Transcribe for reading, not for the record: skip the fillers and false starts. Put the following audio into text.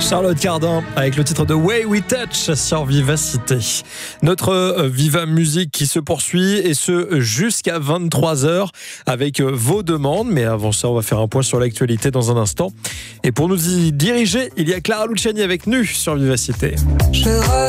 Charlotte Cardin avec le titre de Way We Touch sur Vivacité. Notre Viva Musique qui se poursuit et ce jusqu'à 23h avec vos demandes. Mais avant ça, on va faire un point sur l'actualité dans un instant. Et pour nous y diriger, il y a Clara Luciani avec nous sur Vivacité.